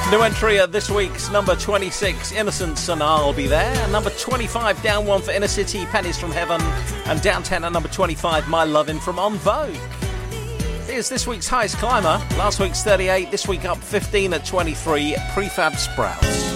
New entry at this week's number 26, Innocence and I'll Be There. Number 25, down one for Inner City, Pennies from Heaven. And down 10 at number 25, My Lovin' from En Vogue. Here's this week's highest climber. Last week's 38, this week up 15 at 23, Prefab Sprouts.